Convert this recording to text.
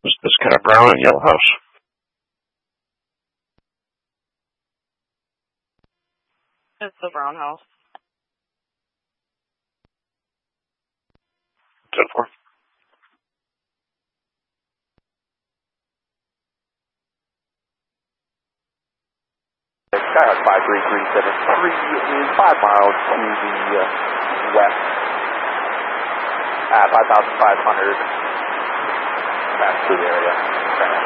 This kind of brown and yellow house. It's the brown house. 10-4. Skyhawk 53373 is 5 miles to the west at 5,500. That's through the area.